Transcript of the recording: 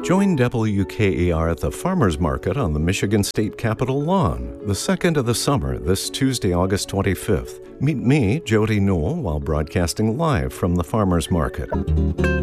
Join WKAR at the Farmers Market on the Michigan State Capitol lawn, the second of the summer, this Tuesday, August 25th. Meet me, Jody Newell, while broadcasting live from the Farmers Market.